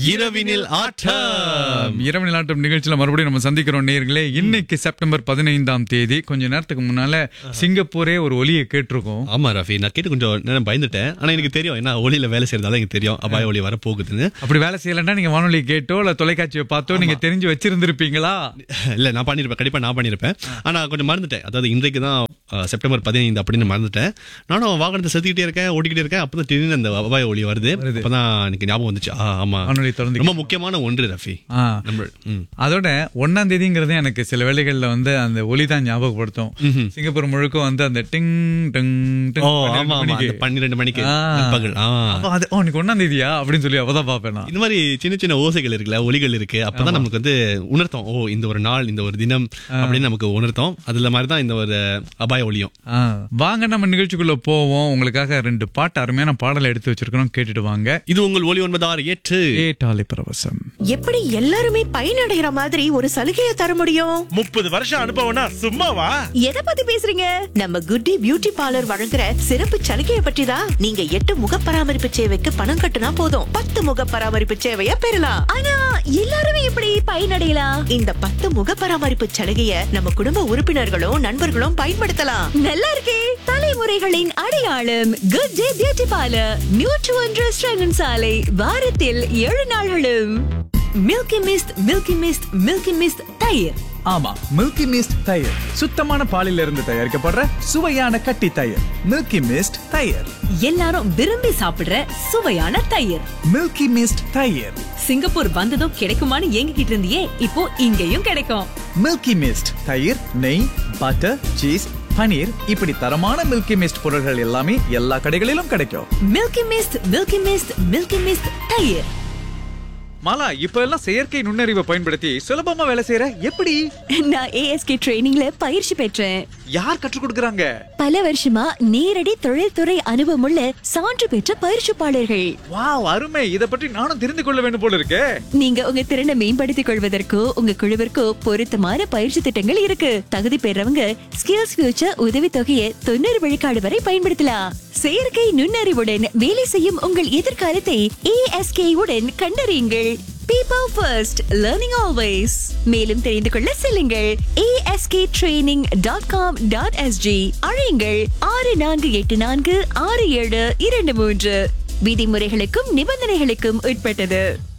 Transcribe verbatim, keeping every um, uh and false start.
இரவினில் ஆட்டம் இரவினில் ஆட்டம் நிகழ்ச்சியில மறுபடியும் நம்ம சந்திக்கிறோம் நேயர்களே. இன்னைக்கு செப்டம்பர் பதினைந்தாம் தேதி. கொஞ்ச நேரத்துக்கு முன்னால சிங்கப்பூரே ஒரு ஒலியை கேட்டிருக்கோம். ஆமா ரஃபி, நான் கேட்டு கொஞ்சம் நேரம் பயந்துட்டேன். ஆனா எனக்கு தெரியும் என்ன ஒலியில வேலை செய்யறதால எனக்கு தெரியும் அபாய ஒலி வர போகுதுன்னு. அப்படி வேலை செய்யலன்னா நீங்க வானொலி கேட்டோ இல்ல தொலைக்காட்சியை பார்த்தோ நீங்க தெரிஞ்சு வச்சிருந்திருப்பீங்களா? இல்ல, நான் பண்ணிருப்பேன், கண்டிப்பா நான் பண்ணிருப்பேன். ஆனா கொஞ்சம் மறந்துட்டேன். அதாவது இன்றைக்கு தான் செப்டம்பர் பதினைந்து அப்படின்னு மறந்துட்டேன். நானும் வாகனத்தை செலுத்திக்கிட்டே இருக்கேன், ஓடிக்கிட்டே இருக்கேன். அப்பதான் திடீர்னு அந்த அபாய ஒலி வருது. அப்பதான் எனக்கு ஞாபகம் வந்துச்சு. ஆமா, ரொம்ப முக்கியமான ஒன்று ரஃபி. அதோட ஒன்னாம் தேதிங்கிறது எனக்கு சில வேளைகள்ல வந்து அந்த ஒலி தான் ஞாபகப்படுத்தும். சிங்கப்பூர் முழுக்க வந்து அந்த டிங் டிங் பன்னிரண்டு மணிக்கு ஒன்னாம் தேதியா அப்படின்னு சொல்லி அப்பதான் பாப்பேன். இந்த மாதிரி சின்ன சின்ன ஓசைகள் இருக்குல்ல, ஒலிகள் இருக்கு. அப்பதான் நமக்கு வந்து உணர்த்தோம், ஓ இந்த ஒரு நாள், இந்த ஒரு தினம் அப்படின்னு நமக்கு உணர்த்தோம். அதுல மாதிரிதான் இந்த ஒரு அபாய ஒலியும். வாங்க நம்ம நிகழ்ச்சிக்குள்ள போவோம். உங்களுக்காக ரெண்டு பாட்டு அருமையான பாடலை எடுத்து வச்சிருக்கிறோம், கேட்டுட்டு வாங்க. இது உங்கள் ஒலி ஒன்பது ஆறு எட்டு ஏட்டாலே பரவசம். எப்படி எல்லாருமே பயனடைகிற மாதிரி ஒரு சலுகையை தர முடியும்? முப்பது வருஷம் அனுபவம்னா சும்மாவா? எதை பத்தி பேசுறீங்க? நம்ம குட்டி பியூட்டி பார்லர் வழங்குற சிறப்பு சலுகையை பற்றி தான். நீங்க எட்டு முக பராமரிப்பு சேவைக்கு பணம் கட்டுனா போதும், பத்து முக பராமரிப்பு சேவையை பெறலாம். ஆனா எல்லாருமே எப்படி பயனடையலாம்? இந்த பத்து முக பராமரிப்பு சலுகையை நம்ம குடும்ப உறுப்பினர்களும் நண்பர்களும் பயன்படுத்தலாம். நல்லா இருக்கே. தலைமுறைகளின் அடையாளம் குட் டே பியூட்டி பார்லர், நூற்று ஒன்று ஸ்ரங்கன் சாலை, வாரத்தில் ஏழு நாள்களும். Milky mist, milky mist, milky mist தயிர். ஆமா, மில்கி மிஸ்ட் தயிர் சுத்தமான பாலில் இருந்து தயாரிக்கப்படுற சுவையான கட்டி தயிர். மில்கி மிஸ்ட் தயிர், எல்லாரும் விரும்பி சாப்பிடுற சுவையான தயிர். மில்கி மிஸ்ட் தயிர். சிங்கப்பூர் வந்ததும் கிடைக்குமான்னு ஏங்கிக்கிட்டு இருந்தியே, இப்போ இங்கேயும் கிடைக்கும். மில்கி மிஸ்ட் தயிர், நெய், பட்டர், சீஸ், பனீர், இப்படி தரமான மில்கி மிஸ்ட் பொருட்கள் எல்லாமே எல்லா கடைகளிலும் கிடைக்கும். Milky mist, milky mist, milky mist தயிர். மாலா, இப்ப எல்லாம் செயற்கை நுண்ணறிவை பயன்படுத்தி சுலபமா வேலை செய்யற எப்படி? நான் ஏஎஸ்கே ட்ரெய்னிங்ல பயிற்சி பெற்றேன். யார் கற்றுக் கொடுக்கறாங்க? பல வருஷமா நேரடி தொழில்துறை அனுபவமுள்ள சான்று பெற்ற பயிற்சிப்பாளர்கள். வாவ், அருமை. இத பற்றி நானும் தெரிந்து கொள்ள வேண்டும் போல இருக்கே. நீங்க உங்க திறனை மேம்படுத்திக் கொள்வதற்கோ உங்க குழுவிற்கோ பொருத்தமான பயிற்சி திட்டங்கள் இருக்கு. தகுதி பெறவங்க ஸ்கில்ஸ் ஃபியூச்சர் உதவித்தொகையை தொண்ணூறு விழுக்காடு வரை பயன்படுத்தலாம். செயற்கை நுண்ணறிவுடன் வேலை செய்யும் உங்கள் எதிர்காலத்தை ஏஎஸ்கே உடன் கண்டறியுங்கள். People first, learning always. மேலும் தெரிந்து கொள்ள செல்லுங்கள் A S K training dot com dot S G. அழையுங்கள் ஆறு நான்கு எட்டு நான்கு ஆறு ஏழு இரண்டு மூன்று. விதிமுறைகளுக்கும் நிபந்தனைகளுக்கும் உட்பட்டது.